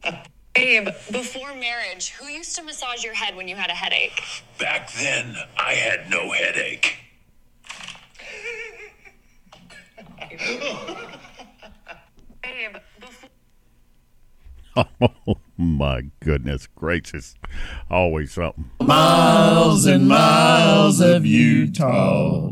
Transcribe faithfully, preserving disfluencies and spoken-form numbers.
Babe, before marriage, who used to massage your head when you had a headache? Back then, I had no headache. Babe, before... Oh, my goodness gracious. Always something. Miles and miles of Utah.